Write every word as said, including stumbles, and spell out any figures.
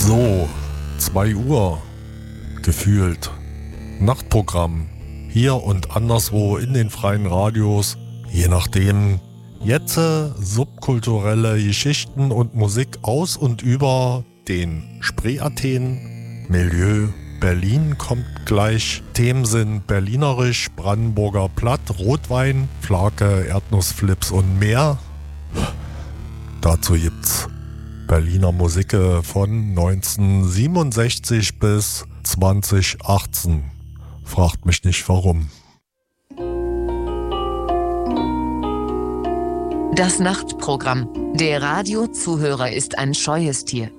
So, zwei Uhr, gefühlt. Nachtprogramm, hier und anderswo in den freien Radios, je nachdem. Jetzt äh, subkulturelle Geschichten und Musik aus und über den Spree-Athen, Milieu, Berlin kommt gleich. Themen sind berlinerisch, Brandenburger Platt, Rotwein, Flake, Erdnussflips und mehr. Dazu gibt's Berliner Musik von neunzehnhundertsiebenundsechzig bis zweitausendachtzehn. Fragt mich nicht warum. Das Nachtprogramm. Der Radiozuhörer ist ein scheues Tier.